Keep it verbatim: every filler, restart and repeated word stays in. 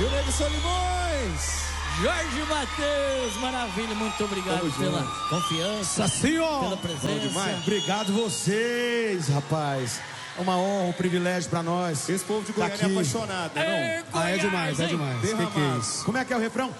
E o Nego Solimões. Jorge Matheus, maravilha, muito obrigado Tamo pela junto. confiança, Senhor, pela presença. Obrigado vocês, rapaz. É uma honra, um privilégio pra nós. Esse povo de tá Goiânia aqui. é apaixonado, né, É, não? Ah, é Goiás, demais, é hein? demais. Que que é isso? Como é que é o refrão?